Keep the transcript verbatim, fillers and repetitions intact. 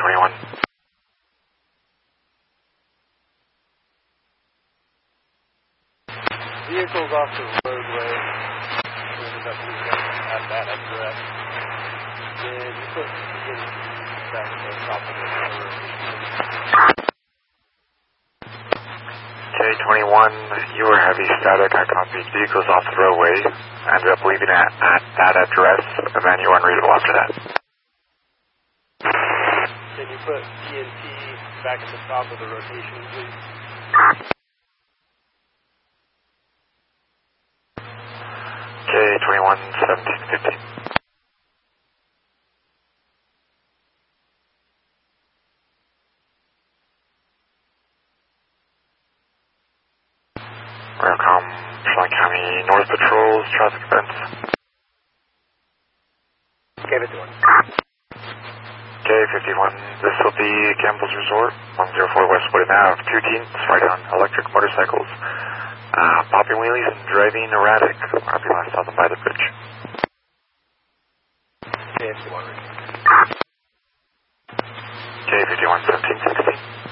twenty-one. Vehicles off the roadway. Ended up leaving at that address. Then you put in back at the top of the road. K twenty-one, you were heavy static. I copied vehicles off the roadway. Ended up leaving at, at that address, and then you were unreadable after that. Can you put D and T back at the top of the rotation, please? K twenty-one, seventeen fifteen. Railcom, Shelby County North Patrols, traffic events. K fifty-one. K fifty-one, this will be Campbell's Resort, one oh four West Wooded Ave, two teens, right on electric motorcycles. Uh, popping wheelies and driving erratic. I'll be last saw them by the bridge. K fifty-one. K fifty-one, seventeen sixteen.